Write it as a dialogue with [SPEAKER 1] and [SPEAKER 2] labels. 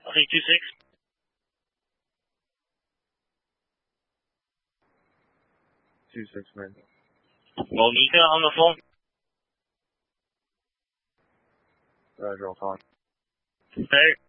[SPEAKER 1] 326.
[SPEAKER 2] man.
[SPEAKER 1] Monica on the phone.
[SPEAKER 2] Roger, I'll talk.
[SPEAKER 1] Hey.